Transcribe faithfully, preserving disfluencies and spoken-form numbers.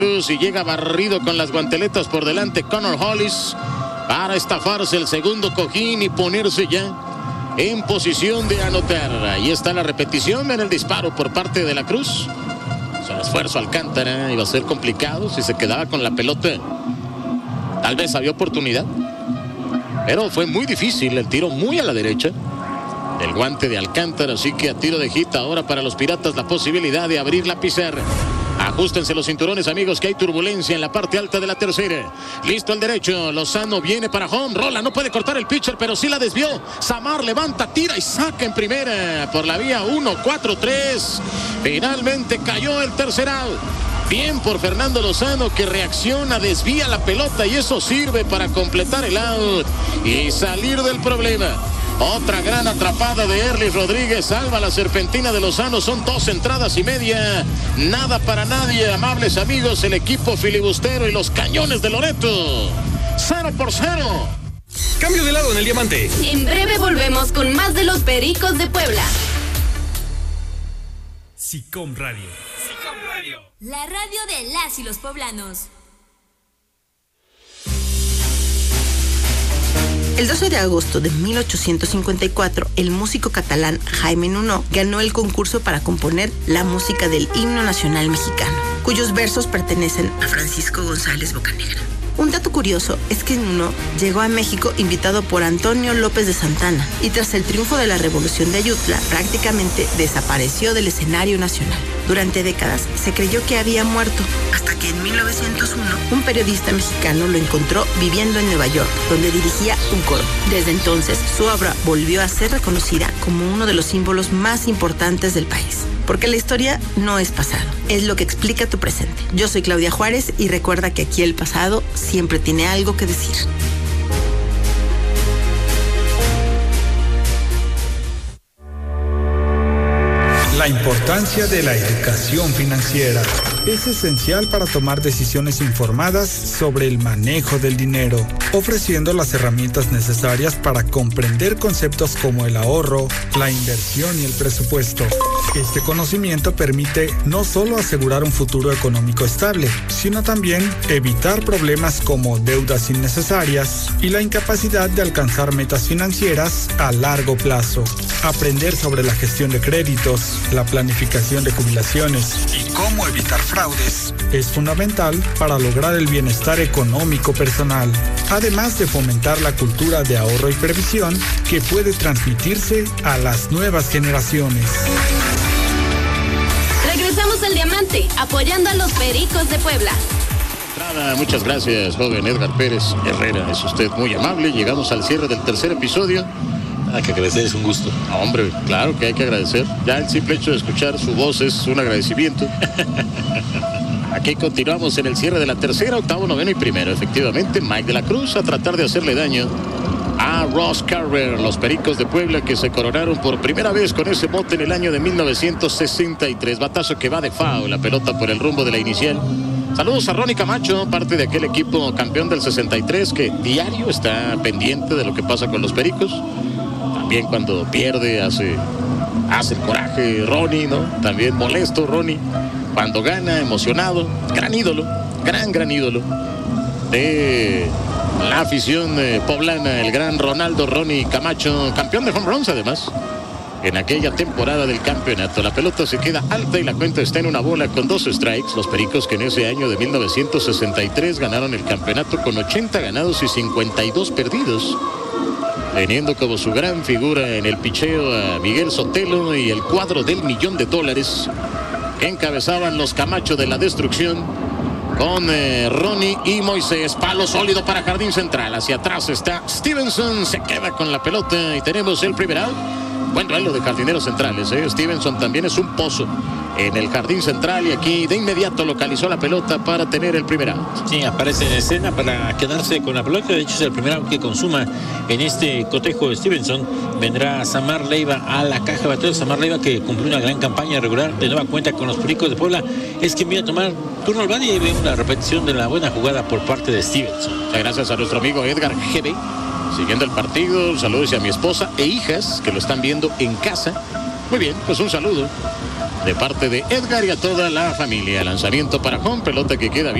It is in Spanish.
y llega barrido con las guanteletas por delante Connor Hollis para estafarse el segundo cojín y ponerse ya en posición de anotar. Ahí está la repetición en el disparo por parte de la Cruz. Su esfuerzo Alcántara iba a ser complicado si se quedaba con la pelota. Tal vez había oportunidad, pero fue muy difícil el tiro muy a la derecha. El guante de Alcántara, así que a tiro de hit ahora para los Piratas la posibilidad de abrir la pizarra. Ajustense los cinturones, amigos, que hay turbulencia en la parte alta de la tercera. Listo el derecho, Lozano viene para home, rola, no puede cortar el pitcher, pero sí la desvió. Samar levanta, tira y saca en primera por la vía uno cuatro tres. Finalmente cayó el tercer out. Bien por Fernando Lozano, que reacciona, desvía la pelota y eso sirve para completar el out y salir del problema. Otra gran atrapada de Erlis Rodríguez, salva la serpentina de Lozano, son dos entradas y media, nada para nadie, amables amigos, el equipo filibustero y los cañones de Loreto, cero por cero. Cambio de lado en el diamante. En breve volvemos con más de los Pericos de Puebla. SICOM Radio. SICOM Radio. La radio de las y los poblanos. El doce de agosto de mil ochocientos cincuenta y cuatro, el músico catalán Jaime Nuno ganó el concurso para componer la música del himno nacional mexicano, cuyos versos pertenecen a Francisco González Bocanegra. Un dato curioso es que Nuno llegó a México invitado por Antonio López de Santana y tras el triunfo de la Revolución de Ayutla prácticamente desapareció del escenario nacional. Durante décadas se creyó que había muerto, hasta que en mil novecientos uno un periodista mexicano lo encontró viviendo en Nueva York, donde dirigía un coro. Desde entonces su obra volvió a ser reconocida como uno de los símbolos más importantes del país. Porque la historia no es pasado, es lo que explica tu presente. Yo soy Claudia Juárez y recuerda que aquí el pasado siempre tiene algo que decir. La importancia de la educación financiera es esencial para tomar decisiones informadas sobre el manejo del dinero, ofreciendo las herramientas necesarias para comprender conceptos como el ahorro, la inversión y el presupuesto. Este conocimiento permite no solo asegurar un futuro económico estable, sino también evitar problemas como deudas innecesarias y la incapacidad de alcanzar metas financieras a largo plazo. Aprender sobre la gestión de créditos, la planificación de jubilaciones y cómo evitar fraudes es fundamental para lograr el bienestar económico personal, además de fomentar la cultura de ahorro y previsión que puede transmitirse a las nuevas generaciones. Regresamos al diamante, apoyando a los Pericos de Puebla. Nada, muchas gracias, joven Edgar Pérez Herrera, es usted muy amable. Llegamos al cierre del tercer episodio. Hay que agradecer, es un gusto. No, hombre, claro que hay que agradecer. Ya el simple hecho de escuchar su voz es un agradecimiento. Aquí continuamos en el cierre de la tercera, octavo, noveno y primero. Efectivamente, Mike de la Cruz a tratar de hacerle daño a Ross Carver, los Pericos de Puebla que se coronaron por primera vez con ese bote en el año de mil novecientos sesenta y tres. Batazo que va de foul, la pelota por el rumbo de la inicial. Saludos a Ronnie Camacho, parte de aquel equipo campeón del sesenta y tres que diario está pendiente de lo que pasa con los Pericos. También cuando pierde hace, hace el coraje Ronnie, ¿no? También molesto Ronnie. Cuando gana, emocionado. Gran ídolo, gran, gran ídolo de la afición eh, poblana, el gran Ronaldo Ronnie Camacho, campeón de home runs además. En aquella temporada del campeonato, la pelota se queda alta y la cuenta está en una bola con dos strikes. Los Pericos que en ese año de mil novecientos sesenta y tres ganaron el campeonato con ochenta ganados y cincuenta y dos perdidos. Teniendo como su gran figura en el picheo a Miguel Sotelo y el cuadro del millón de dólares que encabezaban los Camacho de la destrucción con eh, Ronnie y Moisés. Palo sólido para jardín central. Hacia atrás está Stevenson, se queda con la pelota y tenemos el primer out. Buen duelo de jardineros centrales, ¿eh? Stevenson también es un pozo en el jardín central y aquí de inmediato localizó la pelota para tener el primer out. Sí, aparece en escena para quedarse con la pelota. De hecho es el primer out que consuma en este cotejo de Stevenson. Vendrá Samar Leiva a la caja de bateadores. Samar Leiva, que cumplió una gran campaña regular, de nueva cuenta con los Pericos de Puebla. Es quien viene a tomar turno al bate y ve una repetición de la buena jugada por parte de Stevenson. Muchas gracias a nuestro amigo Edgar G B. Siguiendo el partido, saludos a mi esposa e hijas que lo están viendo en casa. Muy bien, pues un saludo de parte de Edgar y a toda la familia. Lanzamiento para home, pelota que queda bien.